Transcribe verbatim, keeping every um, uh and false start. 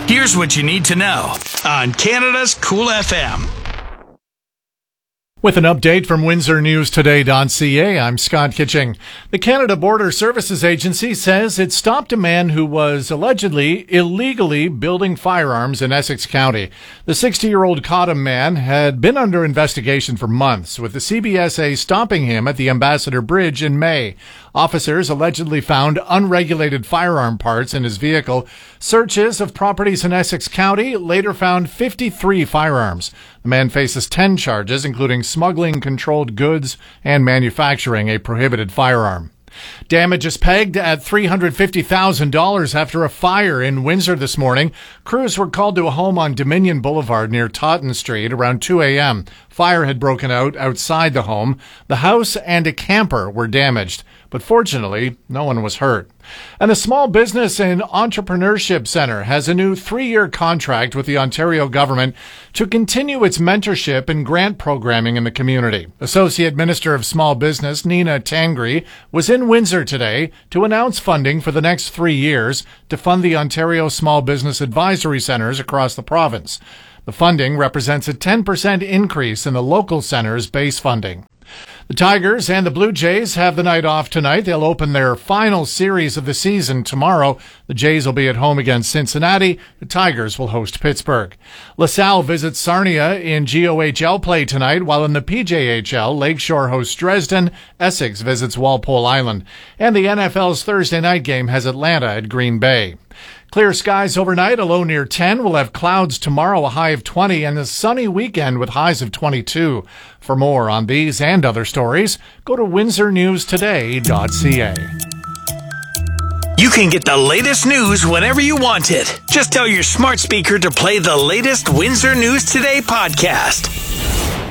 Here's what you need to know on Canada's Cool F M. With an update from Windsor News Today dot C A, I'm Scott Kitching. The Canada Border Services Agency says it stopped a man who was allegedly illegally building firearms in Essex County. The sixty-year-old Cottam man had been under investigation for months, with the C B S A stopping him at the Ambassador Bridge in May. Officers allegedly found unregulated firearm parts in his vehicle. Searches of properties in Essex County later found fifty-three firearms. The man faces ten charges, including smuggling controlled goods and manufacturing a prohibited firearm. Damage is pegged at three hundred fifty thousand dollars after a fire in Windsor this morning. Crews were called to a home on Dominion Boulevard near Totten Street around two a.m. Fire had broken out outside the home. The house and a camper were damaged, but fortunately, no one was hurt. And a small business and entrepreneurship center has a new three-year contract with the Ontario government to continue its mentorship and grant programming in the community. Associate Minister of Small Business Nina Tangri was in Windsor today to announce funding for the next three years to fund the Ontario Small Business Advisory Centres across the province. The funding represents a ten percent increase in the local centre's base funding. The Tigers and the Blue Jays have the night off tonight. They'll open their final series of the season tomorrow. The Jays will be at home against Cincinnati. The Tigers will host Pittsburgh. LaSalle visits Sarnia in G O H L play tonight, while in the P J H L, Lakeshore hosts Dresden. Essex visits Walpole Island. And the N F L's Thursday night game has Atlanta at Green Bay. Clear skies overnight, a low near ten. We'll have clouds tomorrow, a high of twenty, and a sunny weekend with highs of twenty-two. For more on these and other stories, go to Windsor News Today dot C A. You can get the latest news whenever you want it. Just tell your smart speaker to play the latest Windsor News Today podcast.